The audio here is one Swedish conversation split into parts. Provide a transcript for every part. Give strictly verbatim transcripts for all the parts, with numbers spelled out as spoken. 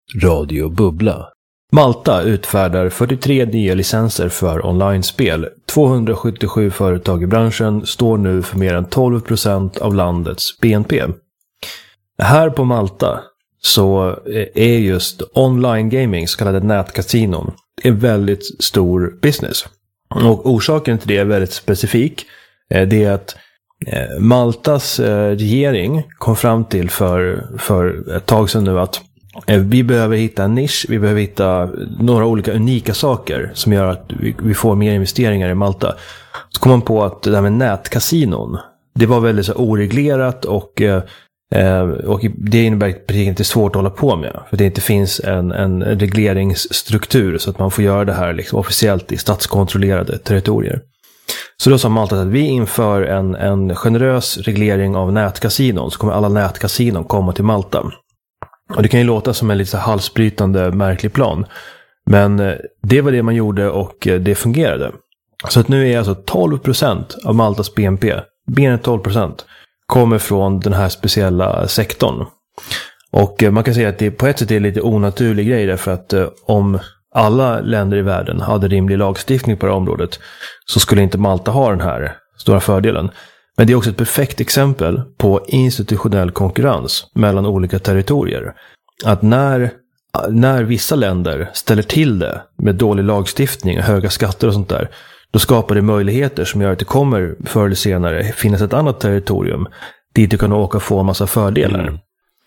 Radio Bubbla. Malta utfärdar fyrtiotre nya licenser för online-spel. tvåhundrasjuttiosju företag i branschen står nu för mer än tolv procent av landets B N P. Här på Malta så är just online gaming, så kallade nätkasinon, en väldigt stor business. Och orsaken till det är väldigt specifik. Det är att Maltas regering kom fram till för, för ett tag sedan nu att vi behöver hitta en nisch, vi behöver hitta några olika unika saker som gör att vi, vi får mer investeringar i Malta. Så kom man på att det där med nätkasinon, det var väldigt så oreglerat och, eh, och det innebär att det är svårt att hålla på med. För det inte finns en, en regleringsstruktur så att man får göra det här liksom officiellt i statskontrollerade territorier. Så då sa Malta att vi inför en, en generös reglering av nätkasinon, så kommer alla nätkasinon komma till Malta. Och det kan ju låta som en lite så halsbrytande märklig plan. Men det var det man gjorde och det fungerade. Så att nu är alltså tolv procent av Maltas B N P, mer än tolv procent, kommer från den här speciella sektorn. Och man kan säga att det på ett sätt är en lite onaturlig grej, därför att om alla länder i världen hade rimlig lagstiftning på det här området så skulle inte Malta ha den här stora fördelen. Men det är också ett perfekt exempel på institutionell konkurrens mellan olika territorier. Att när, när vissa länder ställer till det med dålig lagstiftning och höga skatter och sånt där, då skapar det möjligheter som gör att det kommer förr eller senare finnas ett annat territorium dit du kan åka och få en massa fördelar. Mm.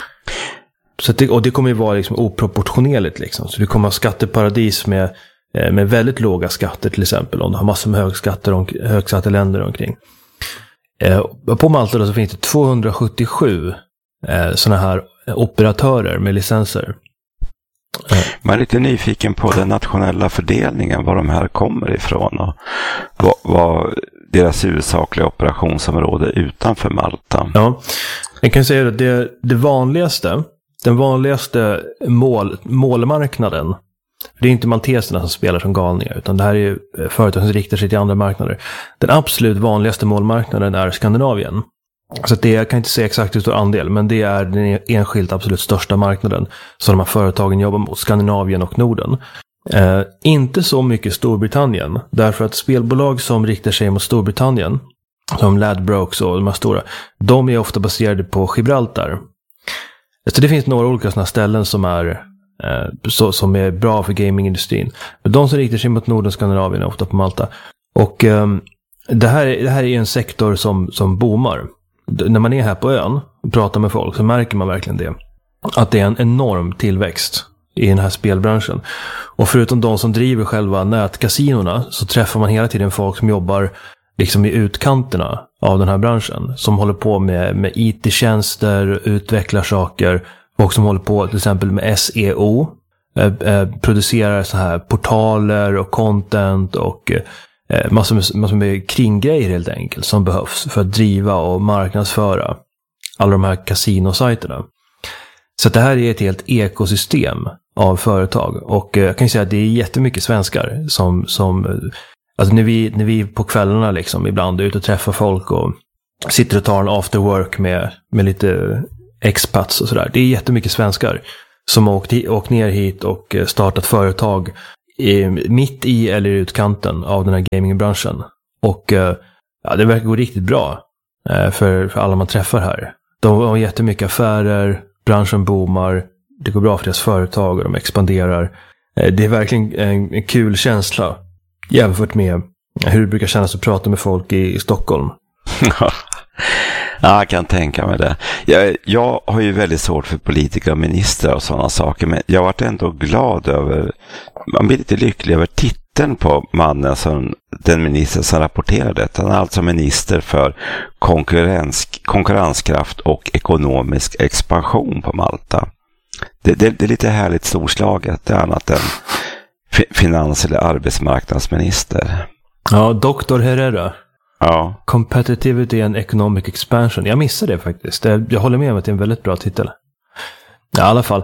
Så det, och det kommer ju vara liksom oproportionerligt liksom. Så du kommer ha skatteparadis med, med väldigt låga skatter till exempel, om du har massor med högskatter och högskatteländer omkring. Eh, på Malta då så finns det tvåhundrasjuttiosju eh, sådana här operatörer med licenser. Eh. Man är lite nyfiken på den nationella fördelningen, var de här kommer ifrån och vad, vad deras huvudsakliga operationsområde utanför Malta. Ja, jag kan säga att det, det vanligaste, den vanligaste mål, målmarknaden, det är inte malteserna som spelar som galningar, utan det här är företag som riktar sig till andra marknader. Den absolut vanligaste målmarknaden är Skandinavien. Så att det, jag kan inte säga exakt hur stor andel, men det är den enskilt absolut största marknaden som de här företagen jobbar mot, Skandinavien och Norden. Eh, inte så mycket Storbritannien, därför att spelbolag som riktar sig mot Storbritannien, som Ladbrokes och de här stora, de är ofta baserade på Gibraltar. Så det finns några olika sådana ställen som är Så, som är bra för gamingindustrin. Men de som riktar sig mot Norden och Skandinavien är ofta på Malta. Och um, det, här, det här är en sektor som, som boomar. D- när man är här på ön och pratar med folk så märker man verkligen det. Att det är en enorm tillväxt i den här spelbranschen. Och förutom de som driver själva nätkasinorna så träffar man hela tiden folk som jobbar liksom i utkanterna av den här branschen. Som håller på med, med I T-tjänster, utvecklar saker. Och som håller på till exempel med S E O, eh, eh, producerar så här portaler och content och eh, massor, med, massor med kringgrejer helt enkelt som behövs för att driva och marknadsföra alla de här kasinosajterna. Så det här är ett helt ekosystem av företag, och eh, jag kan ju säga att det är jättemycket svenskar som, som alltså när vi, när vi på kvällarna liksom ibland är ute och träffar folk och sitter och tar en after work med, med lite expats och sådär. Det är jättemycket svenskar som har åkt, åkt ner hit och startat företag i, mitt i eller i utkanten av den här gamingbranschen. Och ja, det verkar gå riktigt bra för, för alla man träffar här. De har jättemycket affärer, branschen boomar, det går bra för deras företag och de expanderar. Det är verkligen en, en kul känsla jämfört med hur det brukar kännas att prata med folk i, i Stockholm. Ja, jag kan tänka mig det. Jag, jag har ju väldigt svårt för politiker och ministrar och sådana saker, men jag har varit ändå glad över, man blir lite lycklig över titeln på mannen som, den minister som rapporterar detta. Han är alltså minister för konkurrens, konkurrenskraft och ekonomisk expansion på Malta. Det, det, det är lite härligt storslaget, det är annat än finans- eller arbetsmarknadsminister. Ja, doktor Herrera. Ja. Competitivity and Economic Expansion. Jag missade det faktiskt. Jag håller med om att det är en väldigt bra titel. Ja, i alla fall.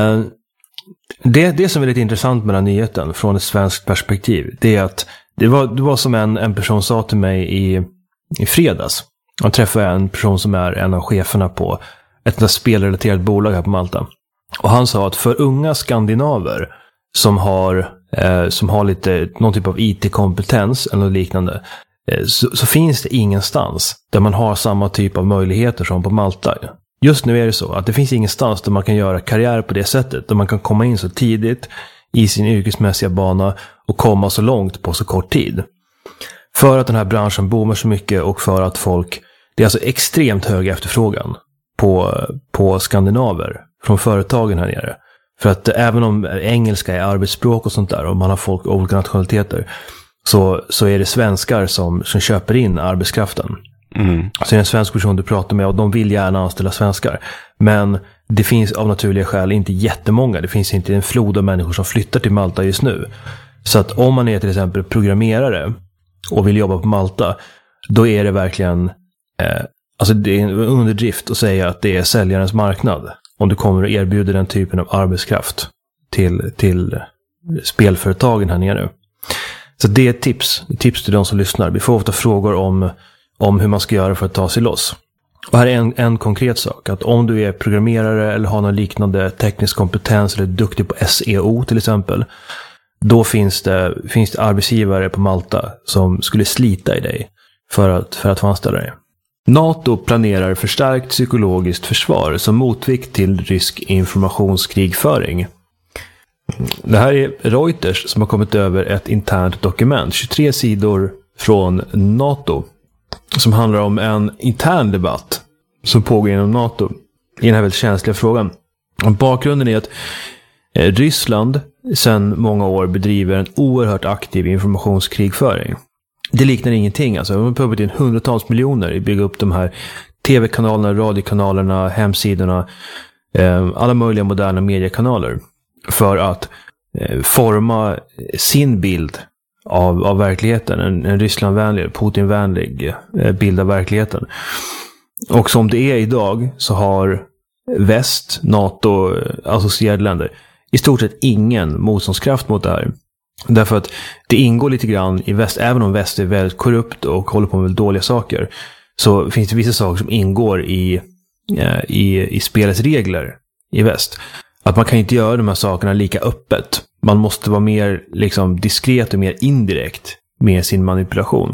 Det, det som är lite intressant med den här nyheten från ett svenskt perspektiv, det är att det var, det var som en, en person sa till mig i, i fredags. Jag träffade en person som är en av cheferna på ett spelrelaterat bolag här på Malta. Och han sa att för unga skandinaver som har, eh, som har lite, någon typ av I T-kompetens eller något liknande, eh, så, så finns det ingenstans där man har samma typ av möjligheter som på Malta. Just nu är det så att det finns ingenstans där man kan göra karriär på det sättet, där man kan komma in så tidigt i sin yrkesmässiga bana och komma så långt på så kort tid. För att den här branschen boomar så mycket och för att folk, det är alltså extremt hög efterfrågan på, på skandinaver från företagen här nere. För att även om engelska är arbetsspråk och sånt där och man har folk av olika nationaliteter, så, så är det svenskar som, som köper in arbetskraften. Mm. Så det är en svensk person du pratar med och de vill gärna anställa svenskar. Men det finns av naturliga skäl inte jättemånga. Det finns inte en flod av människor som flyttar till Malta just nu. Så att om man är till exempel programmerare och vill jobba på Malta, då är det verkligen eh, alltså det är en underdrift att säga att det är säljarens marknad om du kommer och erbjuder den typen av arbetskraft till, till spelföretagen här nere. Så det är ett tips, ett tips till de som lyssnar. Vi får ofta frågor om, om hur man ska göra för att ta sig loss. Och här är en, en konkret sak, att om du är programmerare eller har någon liknande teknisk kompetens eller är duktig på S E O till exempel, då finns det, finns det arbetsgivare på Malta som skulle slita i dig för att, för att få anställa dig. NATO planerar förstärkt psykologiskt försvar som motvikt till rysk informationskrigföring. Det här är Reuters som har kommit över ett internt dokument, tjugotre sidor från NATO, som handlar om en intern debatt som pågår inom NATO i den här väldigt känsliga frågan. Och bakgrunden är att Ryssland sedan många år bedriver en oerhört aktiv informationskrigföring. Det liknar ingenting. Alltså, de har pumpat in hundratals miljoner i att bygga upp de här tv-kanalerna, radiokanalerna, hemsidorna, eh, alla möjliga moderna mediekanaler för att eh, forma sin bild av, av verkligheten. En, en Rysslandvänlig, Putinvänlig eh, bild av verkligheten. Och som det är idag så har väst, NATO, associerade länder i stort sett ingen motståndskraft mot det här. Därför att det ingår lite grann i väst, även om väst är väldigt korrupt och håller på med dåliga saker, så finns det vissa saker som ingår i, i, i spelets regler i väst. Att man kan inte göra de här sakerna lika öppet. Man måste vara mer liksom diskret och mer indirekt med sin manipulation.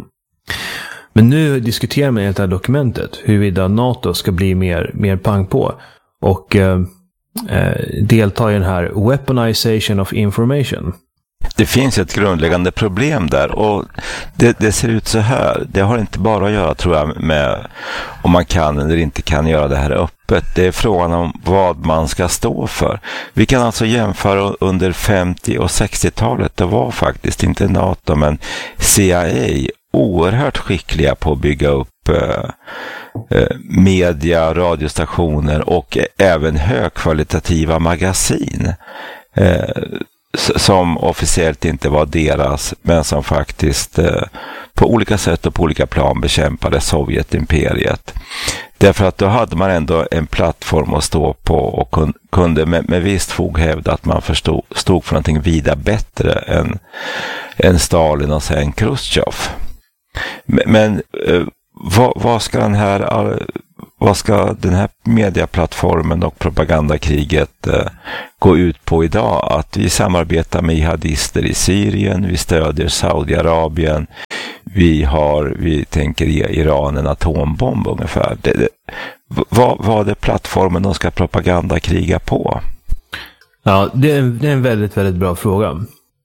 Men nu diskuterar man i det här dokumentet huruvida NATO ska bli mer, mer pang på och eh, delta i den här weaponization of information. Det finns ett grundläggande problem där och det, det ser ut så här. Det har inte bara att göra, tror jag, med om man kan eller inte kan göra det här öppet. Det är frågan om vad man ska stå för. Vi kan alltså jämföra under femtio- och sextiotalet. Det var faktiskt inte NATO men C I A oerhört skickliga på att bygga upp eh, media, radiostationer och även högkvalitativa magasin. Eh, som officiellt inte var deras, men som faktiskt eh, på olika sätt och på olika plan bekämpade Sovjetimperiet. Därför att då hade man ändå en plattform att stå på och kun, kunde med, med visst fog hävda att man förstod, stod för någonting vida bättre än, än Stalin och sen Khrushchev. Men, men eh, vad, vad ska den här vad ska den här medieplattformen och propagandakriget eh, gå ut på idag? Att vi samarbetar med jihadister i Syrien, vi stödjer Saudiarabien, vi har, vi tänker ge Iran en atombomb ungefär. Det, det, vad, vad är plattformen de ska propagandakriga på? Ja, det är, det är en väldigt, väldigt bra fråga.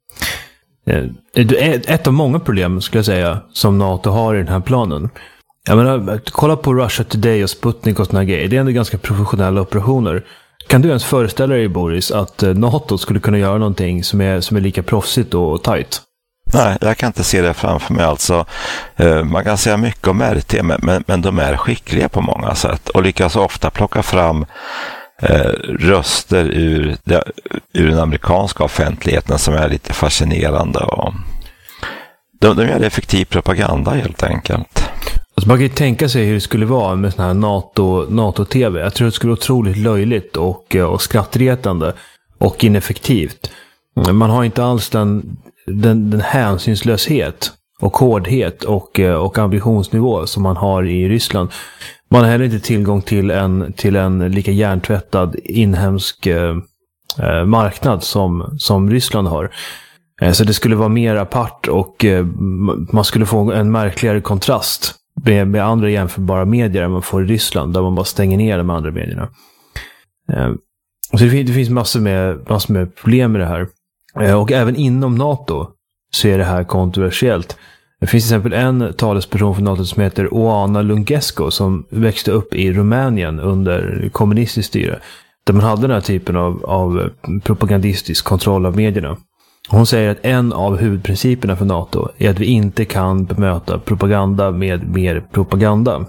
Ett av många problem, skulle jag säga, som NATO har i den här planen. Jag menar, kolla på Russia Today och Sputnik och såna grejer. Det är ändå ganska professionella operationer. Kan du ens föreställa dig, Boris, att NATO skulle kunna göra någonting som är, som är lika proffsigt och tajt? Nej, jag kan inte se det framför mig. Alltså, eh, man kan säga mycket om R T, men, men, men de är skickliga på många sätt och lyckas ofta plocka fram eh, röster ur, det, ur den amerikanska offentligheten som är lite fascinerande. Och de, de gör effektiv propaganda helt enkelt. Alltså man kan ju tänka sig hur det skulle vara med sån här NATO, NATO-tv. Jag tror det skulle vara otroligt löjligt och, och skrattretande och ineffektivt. Man har inte alls den, den, den hänsynslöshet och hårdhet och, och ambitionsnivå som man har i Ryssland. Man har heller inte tillgång till en, till en lika hjärntvättad inhemsk eh, marknad som, som Ryssland har. Eh, så det skulle vara mer apart och eh, man skulle få en märkligare kontrast med, med andra jämförbara medier än man får i Ryssland, där man bara stänger ner de andra medierna. Eh, så det finns, det finns massor med, massor med problem med det här. Eh, och även inom NATO så är det här kontroversiellt. Det finns till exempel en talesperson för NATO som heter Oana Lungescu som växte upp i Rumänien under kommunistiskt styre, där man hade den här typen av, av propagandistisk kontroll av medierna. Hon säger att en av huvudprinciperna för NATO är att vi inte kan bemöta propaganda med mer propaganda.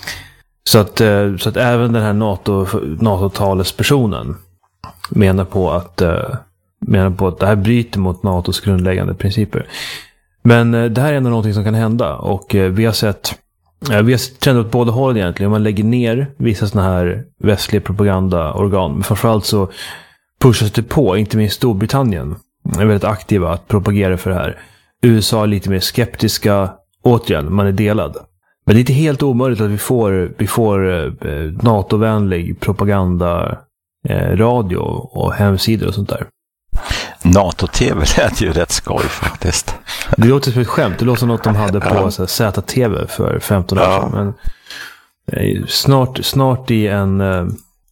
Så att, så att även den här NATO, NATO-talespersonen menar på att, menar på att det här bryter mot NATOs grundläggande principer. Men det här är ändå någonting som kan hända, och vi har sett vi har sett trender åt båda håll egentligen. Om man lägger ner vissa såna här västliga propagandaorgan, men framförallt så pushas det på, inte minst Storbritannien är väldigt aktiva att propagera för det här. U S A är lite mer skeptiska, återigen, man är delad. Men det är inte helt omöjligt att vi får, vi får eh, NATO-vänlig propaganda, eh, radio och hemsidor och sånt där. NATO-T V lät ju rätt skoj faktiskt. Det låter som ett skämt. Det låter som något de hade på ja. så här, Z T V för femton år sedan. Ja. Men eh, snart, snart i en, eh,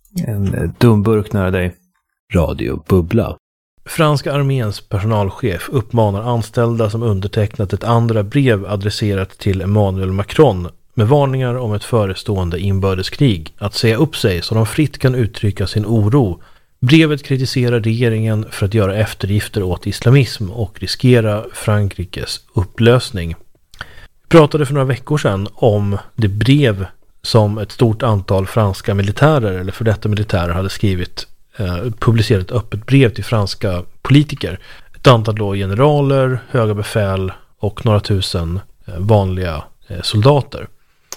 en dumburk nära dig. Radio Bubbla. Franska arméns personalchef uppmanar anställda som undertecknat ett andra brev adresserat till Emmanuel Macron med varningar om ett förestående inbördeskrig att säga upp sig så de fritt kan uttrycka sin oro. Brevet kritiserar regeringen för att göra eftergifter åt islamism och riskera Frankrikes upplösning. Vi pratade för några veckor sedan om det brev som ett stort antal franska militärer eller för detta militärer hade skrivit, eh, publicerat ett öppet brev till franska politiker. Ett antal då generaler, höga befäl och några tusen eh, vanliga eh, soldater.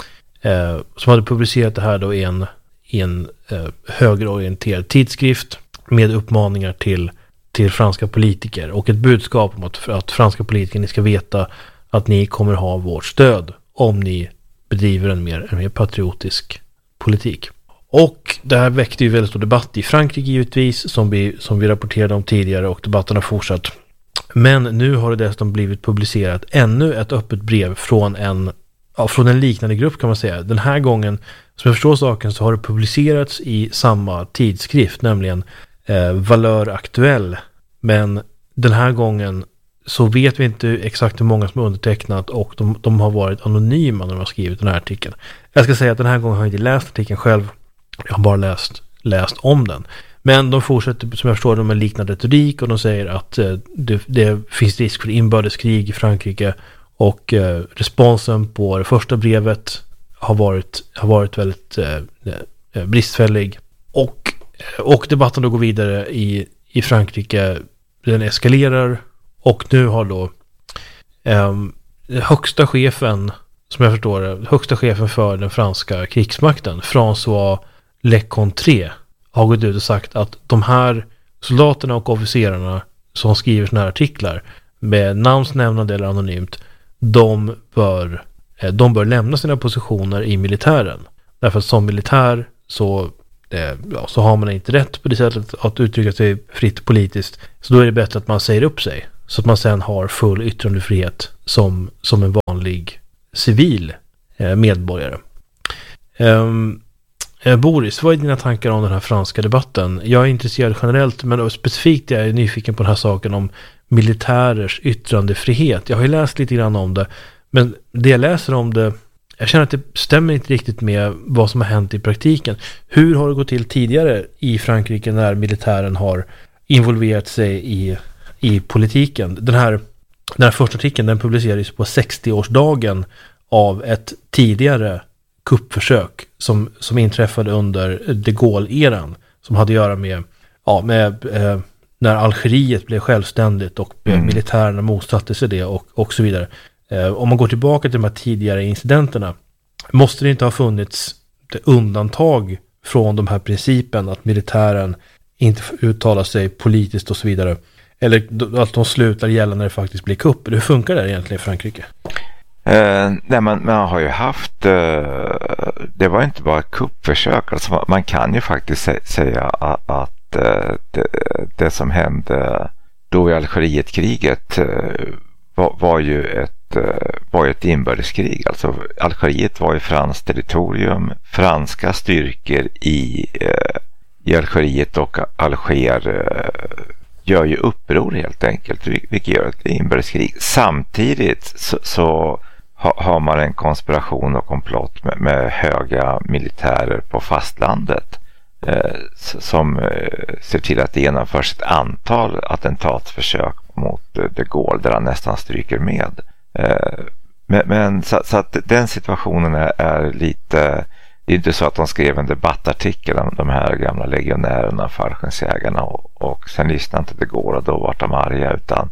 Eh, som hade publicerat det här då i en i en eh, högerorienterad tidskrift med uppmaningar till, till franska politiker och ett budskap om att, att franska politiker, ni ska veta att ni kommer ha vårt stöd om ni bedriver en mer, en mer patriotisk politik. Och det här väckte ju väldigt stor debatt i Frankrike givetvis, som vi, som vi rapporterade om tidigare, och debatten har fortsatt. Men nu har det dessutom blivit publicerat ännu ett öppet brev från en Ja, från en liknande grupp kan man säga. Den här gången, som jag förstår saken, så har det publicerats i samma tidskrift, nämligen eh, Valeur Aktuell. Men den här gången så vet vi inte exakt hur många som har undertecknat, och de, de har varit anonyma när de har skrivit den här artikeln. Jag ska säga att den här gången har jag inte läst artikeln själv. Jag har bara läst, läst om den. Men de fortsätter, som jag förstår, de med liknande retorik, och de säger att eh, det, det finns risk för inbördeskrig i Frankrike. Och eh, responsen på det första brevet har varit, har varit väldigt eh, bristfällig. Och, och debatten då går vidare i, i Frankrike. Den eskalerar. Och nu har då eh, högsta chefen, som jag förstår det, högsta chefen för den franska krigsmakten, François Lecontré, har gått ut och sagt att de här soldaterna och officerarna som skriver såna här artiklar med namnsnämnande eller anonymt, de bör, de bör lämna sina positioner i militären. Därför att som militär så, eh, ja, så har man inte rätt på det sättet att uttrycka sig fritt politiskt. Så då är det bättre att man säger upp sig, så att man sen har full yttrandefrihet som, som en vanlig civil eh, medborgare. Um, eh, Boris, vad är dina tankar om den här franska debatten? Jag är intresserad generellt, men specifikt jag är nyfiken på den här saken om militärers yttrandefrihet. Jag har ju läst lite grann om det, men det jag läser om det, jag känner att det stämmer inte riktigt med vad som har hänt i praktiken. Hur har det gått till tidigare i Frankrike när militären har involverat sig i, i politiken? Den här, den här första artikeln, den publicerades på sextioårsdagen av ett tidigare kuppförsök som, som inträffade under de Gaulle-eran, som hade att göra med, ja, med eh, när Algeriet blev självständigt och mm. militärerna motsatte sig det och, och så vidare. Eh, om man går tillbaka till de här tidigare incidenterna, måste det inte ha funnits undantag från de här principen att militären inte får uttala sig politiskt och så vidare. Eller att de slutar gälla när det faktiskt blir kupp. Hur funkar det egentligen i Frankrike? Eh, nej, man, man har ju haft, eh, det var inte bara kuppförsök. Alltså man, man kan ju faktiskt sä- säga att, att eh, det, det som hände då i Algerietkriget eh, var, var ju ett, eh, var ju ett inbördeskrig. Alltså Algeriet var ju franskt territorium, franska styrkor i, eh, i Algeriet och Alger eh, gör ju uppror helt enkelt, vilket gör ett inbördeskrig. Samtidigt så, så har man en konspiration och komplott med, med höga militärer på fastlandet eh, som eh, ser till att det genomförs ett antal attentatförsök mot eh, de Gaulle där han nästan stryker med. Eh, men men så, så att den situationen är, är lite, det är inte så att de skrev en debattartikel om de här gamla legionärerna, fallskärmsjägarna och, och sen lyssnade inte de Gaulle och då var de arga, utan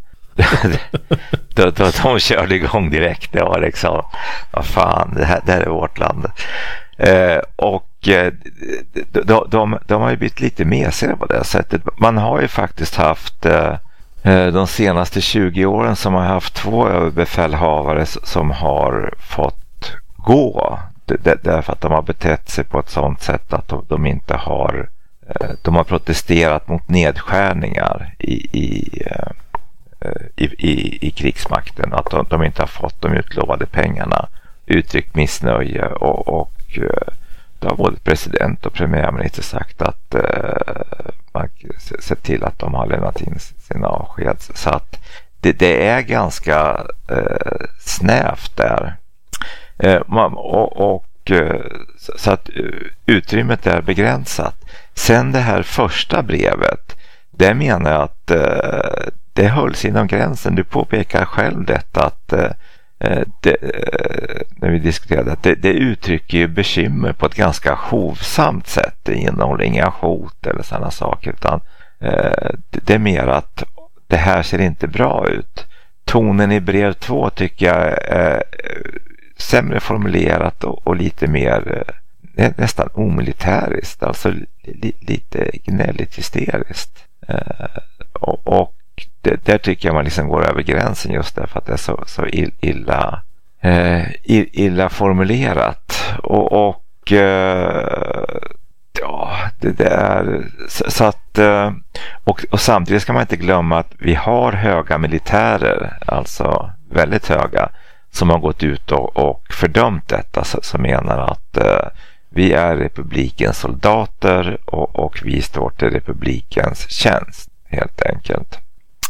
då, då, de körde igång direkt. Det var liksom, vad fan, det här, det här är vårt land. Eh, och eh, de, de, de har ju blivit lite mesiga på det sättet. Man har ju faktiskt haft eh, de senaste tjugo åren som har haft två överbefälhavare som har fått gå därför att de har betett sig på ett sådant sätt att de, de inte har eh, de har protesterat mot nedskärningar i, i I, i, i krigsmakten, att de, de inte har fått de utlovade pengarna, uttryckt missnöje och, och då har både president och premiärminister sagt att eh, man ser till att de har lämnat in sina avsked, så att det, det är ganska eh, snävt där eh, man, och, och så att utrymmet är begränsat. Sen det här första brevet, det menar jag att eh, det hölls inom gränsen. Du påpekar själv detta att eh, det, eh, när vi diskuterade att det, det uttrycker ju bekymmer på ett ganska hovsamt sätt. Det innehåller inga hot eller sådana saker, utan eh, det, det är mer att det här ser inte bra ut. Tonen i brev två tycker jag är sämre formulerat och, och lite mer eh, nästan omilitäriskt, alltså li, lite gnälligt hysteriskt. Eh, och, och Det, där tycker jag man liksom går över gränsen just därför att det är så, så illa, eh, illa formulerat. Och, och eh, ja, det, det är så, så att eh, och, och samtidigt ska man inte glömma att vi har höga militärer, alltså väldigt höga, som har gått ut och, och fördömt detta, som menar att eh, vi är republikens soldater och, och vi står till republikens tjänst helt enkelt.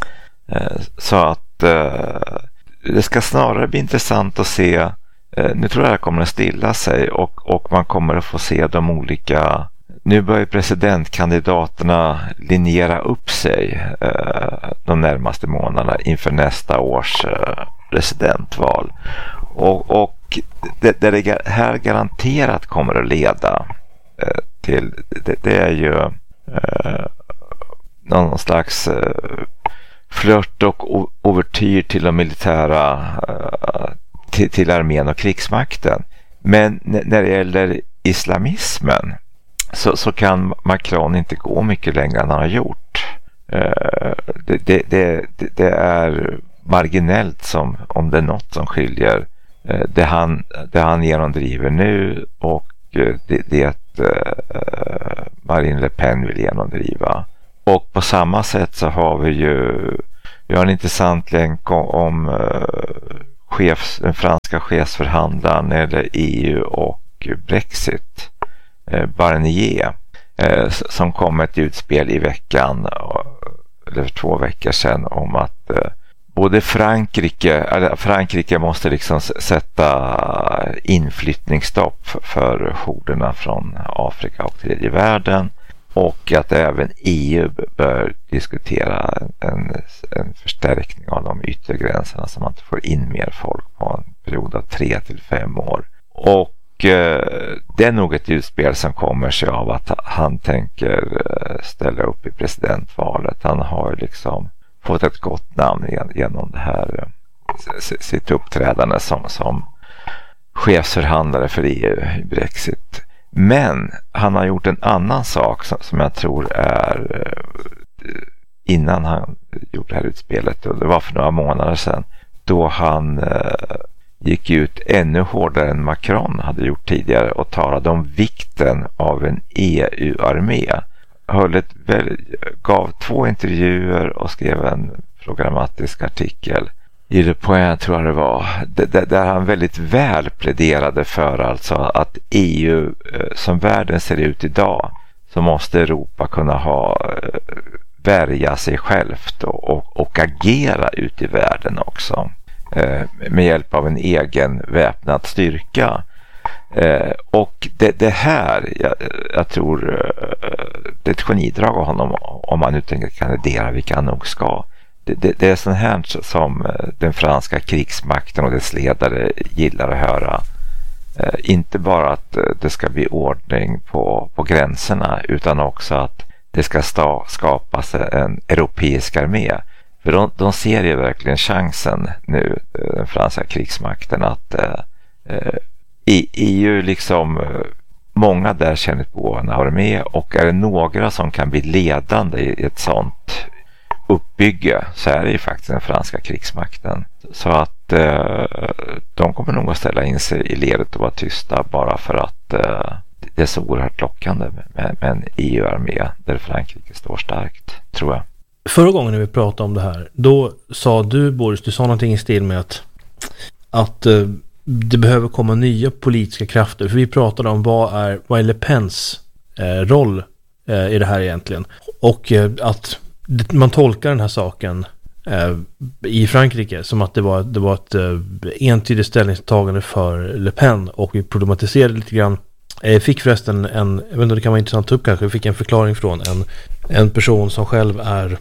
Så att eh, det ska snarare bli intressant att se, eh, nu tror jag det kommer att stilla sig och, och man kommer att få se de olika, nu börjar presidentkandidaterna linjera upp sig eh, de närmaste månaderna inför nästa års eh, presidentval. Och, och det, det här garanterat kommer att leda eh, till, det, det är ju eh, någon slags eh, flört och overtyr till de militära, till, till armén och krigsmakten. Men n- när det gäller islamismen så, så kan Macron inte gå mycket längre än han har gjort. Det, det, det, det är marginellt, som om det är något som skiljer det han, det han genomdriver nu och det, det Marine Le Pen vill genomdriva. Och på samma sätt så har vi ju vi har en intressant länk om, om uh, chefs, den franska chefsförhandlaren eller E U och Brexit, uh, Barnier, uh, som kom med ett utspel i veckan, uh, eller för två veckor sedan, om att uh, både Frankrike, eller Frankrike måste liksom sätta inflyttningsstopp för horderna från Afrika och tredje världen. Och att även E U bör diskutera en, en förstärkning av de yttre gränserna så man inte får in mer folk på en period av tre till fem år. Och eh, det är nog ett utspel som kommer sig av att han tänker eh, ställa upp i presidentvalet. Han har liksom fått ett gott namn genom det här eh, sitt uppträdande som, som chefsförhandlare för E U i Brexit. Men han har gjort en annan sak som, som jag tror är, innan han det här utspelet, och det var för några månader sedan, då han eh, gick ut ännu hårdare än Macron hade gjort tidigare och talade om vikten av en E U-armé. Höll ett väl, gav två intervjuer och skrev en programmatisk artikel i Le Point, tror jag det var, där, där han väldigt väl pläderade för alltså att E U, som världen ser ut idag, så måste Europa kunna ha värja sig självt och, och, och agera ut i världen också eh, med hjälp av en egen väpnad styrka. Eh, och det, det här, jag, jag tror eh, det är ett genidrag av honom om man nu tänker kandidera, vilka han nog ska. Det, det, det är sånt här som den franska krigsmakten och dess ledare gillar att höra. Eh, inte bara att det ska bli ordning på, på gränserna, utan också att det ska sta, skapas en europeisk armé. För de, de ser ju verkligen chansen nu, den franska krigsmakten, att eh, i E U liksom, många där känner på en armé, och är det några som kan bli ledande i ett sånt uppbygge, så är det ju faktiskt den franska krigsmakten. Så att eh, de kommer nog att ställa in sig i ledet och vara tysta, bara för att eh, det är så oerhört lockande med, med en E U-armé där Frankrike står starkt, tror jag. Förra gången när vi pratade om det här, då sa du, Boris, du sa någonting i stil med att, att eh, det behöver komma nya politiska krafter. För vi pratade om vad är, vad är Le Pens eh, roll eh, i det här egentligen. Och eh, att man tolkar den här saken eh, i Frankrike som att det var, det var ett eh, entydigt ställningstagande för Le Pen, och vi problematiserade lite grann. Jag fick förresten en, jag vet inte, det kan vara intressant att ta upp kanske, jag fick en förklaring från en, en person som själv är,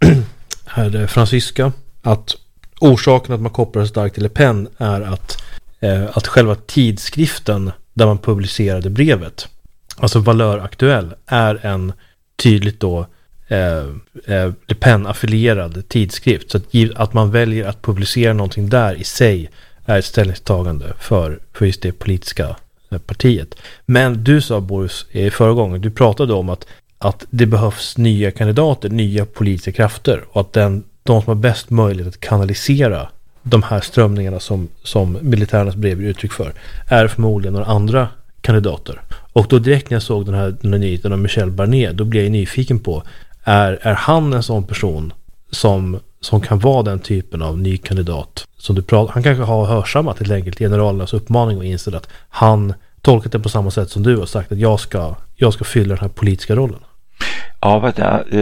är fransyska, att orsaken att man kopplar så starkt till Le Pen är att, eh, att själva tidskriften där man publicerade brevet, alltså Valör Aktuell, är en tydligt då eh, eh, Le Pen-affilierad tidskrift. Så att, att man väljer att publicera någonting där i sig är ett ställningstagande för, för just det politiska partiet. Men du sa, Boris, i förra gången, du pratade om att, att det behövs nya kandidater, nya politiska krafter, och att den, de som har bäst möjlighet att kanalisera de här strömningarna som, som militärernas brev är uttryck för, är förmodligen några andra kandidater. Och då direkt när jag såg den här, den här nyheten om Michel Barnier, då blev jag nyfiken på, är, är han en sån person som, som kan vara den typen av ny kandidat som du pratar, han kanske har hörsammat helt enkelt generalernas uppmaning och insett att han tolkat det på samma sätt som du har sagt, att jag ska, jag ska fylla den här politiska rollen. Ja,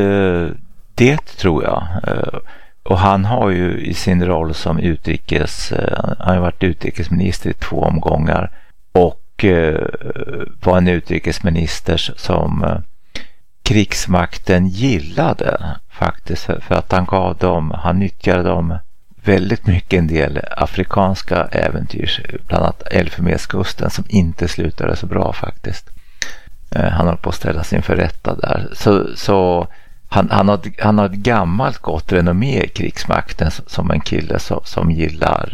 det tror jag. Och han har ju i sin roll som utrikes, han har varit utrikesminister i två omgångar, och var en utrikesminister som krigsmakten gillade faktiskt, för att han gav dem, han nyttjade dem väldigt mycket, en del afrikanska äventyr, bland annat Elfenbenskusten, som inte slutade så bra faktiskt. Han har på att ställa sig inför rätta där. Så, så han, han, har, han har ett gammalt gott renommé i krigsmakten som en kille som, som gillar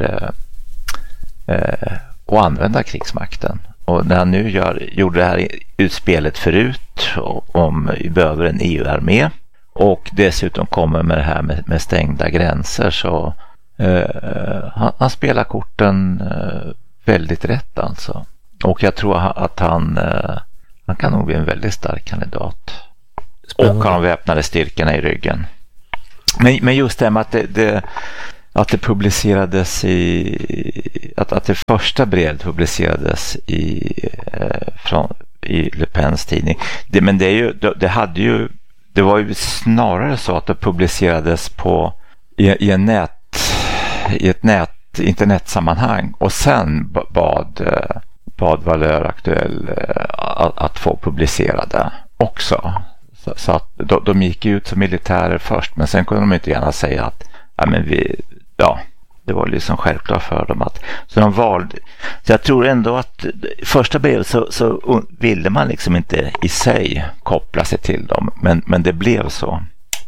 eh, eh, att använda krigsmakten. Och när han nu gör, gjorde det här utspelet förut om vi behöver en E U-armé, och dessutom kommer med det här med, med stängda gränser, så Uh, han, han spelar korten uh, väldigt rätt alltså. Och jag tror att han uh, han kan nog bli en väldigt stark kandidat. Spännande. Och har de väpnade styrkorna i ryggen. Men, men just det med att det, det, att det publicerades i att, att det första brevet publicerades i uh, från, i Le Pens tidning. Det, men det är ju det, det hade ju det var ju snarare så att det publicerades på i, i en nät i ett nät, internetsammanhang, och sen bad, bad Valör Aktuell att, att få publicera det också. Så, så att de, de gick ut som militärer först, men sen kunde de inte gärna säga att ja, men vi, ja, det var liksom självklart för dem att, så de valde. Så jag tror ändå att första brevet så, så ville man liksom inte i sig koppla sig till dem, men, men det blev så.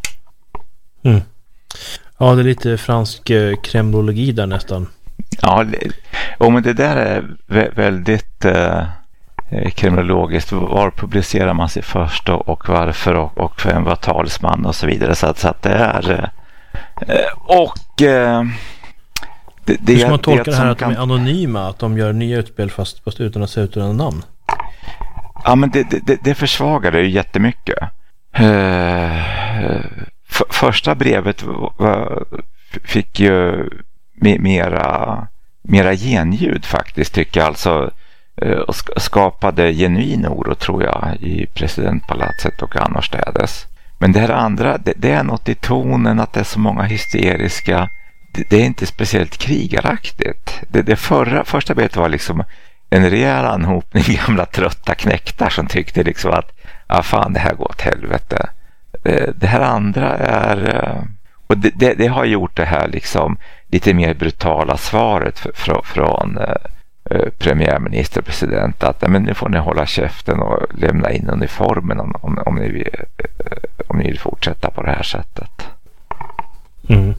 Mm. Ja, det är lite fransk eh, kremlologi där nästan. Ja, och men det där är vä- väldigt eh, kremlologiskt. Var publicerar man sig först och, och varför, och, och vem var talsman och så vidare. Så att, så att det är Och eh, det, det, hur ska man tolka det, det här att kan... de är anonyma, att de gör nya utspel fast, fast utan att se ut utan namn? Ja, men det, det, det försvagar det ju jättemycket. Uh, för, första brevet var, fick ju mera, mera genljud faktiskt, tycker jag. Alltså uh, skapade genuin oro, tror jag, i presidentpalatset och annorstädes. Men det här andra, det, det är något i tonen, att det är så många hysteriska. Det, det är inte speciellt krigaraktigt. Det, det förra, första brevet var liksom en rejäl anhopning gamla trötta knäktar som tyckte liksom att ja, fan, det här går åt helvete. Det, det här andra är, och det, det, det har gjort det här liksom lite mer brutala svaret för, för, från eh, premiärminister och president att men nu får ni hålla käften och lämna in uniformen om, om, om, ni, vill, om ni vill fortsätta på det här sättet. Mm.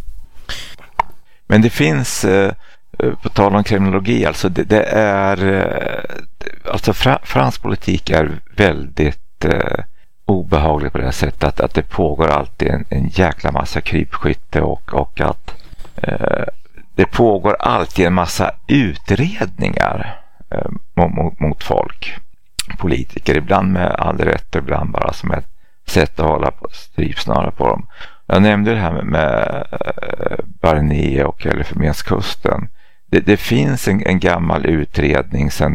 Men det finns eh, på tal om kriminologi, alltså det, det är alltså fra, fransk politik är väldigt eh, obehaglig på det här sättet att, att det pågår alltid en, en jäkla massa krypskytte och, och att eh, det pågår alltid en massa utredningar eh, mot, mot folk, politiker, ibland med all rätt och ibland bara som ett sätt att hålla på strypsnara på dem. Jag nämnde det här med, med Barnier och Elfenbenskusten. Det, det finns en, en gammal utredning sedan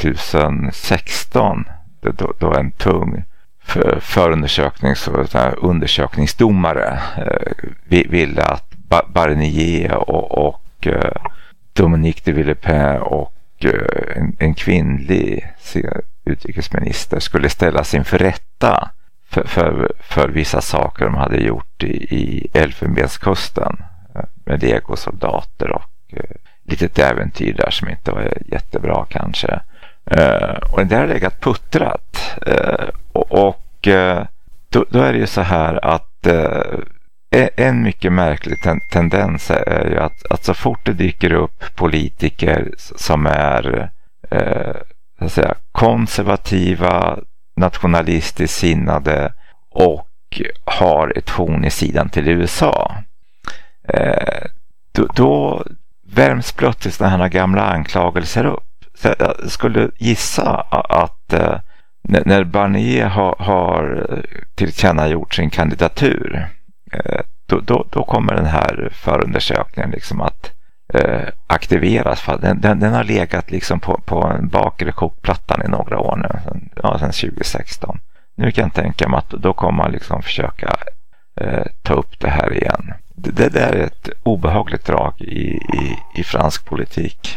tjugohundrasexton då, då en tung för, förundersöknings- och undersökningsdomare eh, ville att ba, Barnier och, och eh, Dominique de Villepin och eh, en, en kvinnlig utrikesminister skulle ställas inför rätta för, för, för vissa saker de hade gjort i, i Elfenbenskusten med legosoldater och eh, litet äventyr där som inte var jättebra kanske. Uh, och det där har legat puttrat. Uh, och och uh, då, då är det ju så här att uh, en mycket märklig ten- tendens är ju att, att så fort det dyker upp politiker som är uh, så att säga, konservativa, nationalistiskt sinnade och har ett horn i sidan till U S A, uh, då, då värms plötsligt när han har gamla anklagelser upp. Så jag skulle gissa att eh, när Barnier har, har tillkännagjort sin kandidatur eh, då, då, då kommer den här förundersökningen liksom att eh, aktiveras. För den, den, den har legat liksom på, på en bakre kokplattan i några år nu, ja, sedan tjugohundrasexton. Nu kan jag tänka mig att då kommer man liksom försöka eh, ta upp det här igen. Det, det där är ett obehagligt drag i, i, i fransk politik.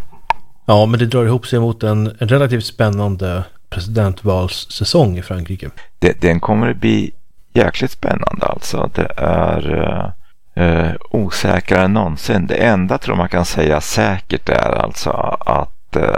Ja, men det drar ihop sig mot en, en relativt spännande presidentvalssäsong i Frankrike. Det, den kommer att bli jäkligt spännande alltså. Det är uh, uh, osäkrare än någonsin. Det enda tror man kan säga säkert är alltså att uh,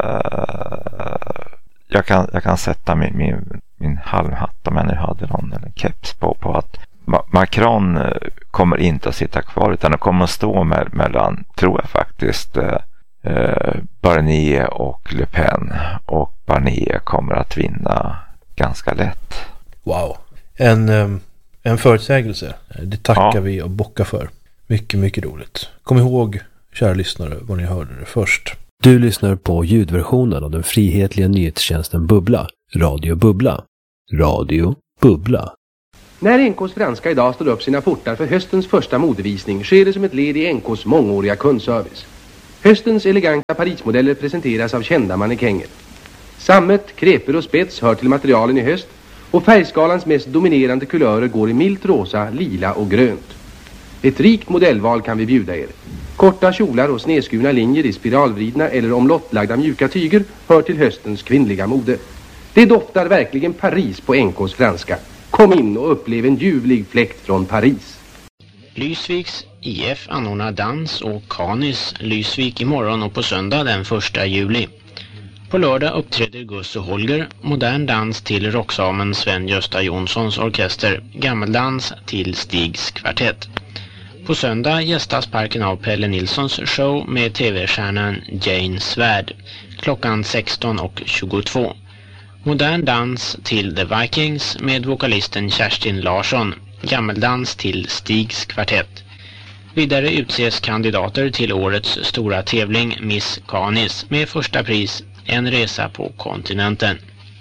jag, kan, jag kan sätta min, min, min halmhatt om jag nu hade någon eller keps på, på att Ma- Macron uh, kommer inte att sitta kvar utan det kommer att stå med, mellan, tror jag faktiskt, uh, Uh, Barnier och Le Pen, och Barnier kommer att vinna ganska lätt. Wow. En, um, en förutsägelse. Det tackar ja. vi och bockar för. Mycket, mycket roligt. Kom ihåg, kära lyssnare, vad ni hörde det först. Du lyssnar på ljudversionen av den frihetliga nyhetstjänsten Bubbla. Radio Bubbla. Radio Bubbla. När N K:s franska idag står upp sina portar för höstens första modevisning sker det som ett led i N K:s mångåriga kundservice. Höstens eleganta Parismodeller presenteras av kända mannekänger. Sammet, kreper och spets hör till materialen i höst och färgskalans mest dominerande kulörer går i milt rosa, lila och grönt. Ett rikt modellval kan vi bjuda er. Korta kjolar och snedskurna linjer i spiralvridna eller omlottlagda mjuka tyger hör till höstens kvinnliga mode. Det doftar verkligen Paris på N K:s franska. Kom in och upplev en ljuvlig fläkt från Paris. Lysviks I F anordnar dans och Canis Lysvik imorgon och på söndag den första juli. På lördag uppträder Gus och Holger, modern dans till rocksamen Sven-Gösta Jonssons orkester, gammeldans till Stigs kvartett. På söndag gästas parken av Pelle Nilssons show med tv-stjärnan Jane Svärd, klockan sexton och tjugotvå. Modern dans till The Vikings med vokalisten Kerstin Larsson, gammeldans till Stigs kvartett. Vidare utses kandidater till årets stora tävling Miss Canis med första pris en resa på kontinenten.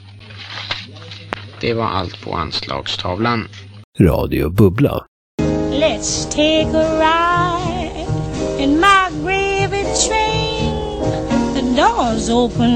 Det var allt på anslagstavlan. Radio Bubbla. Let's take a ride in my gravy train. The doors open.